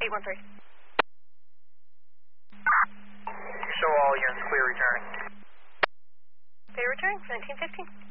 813. Show all units clear returning. Clear return, 1915.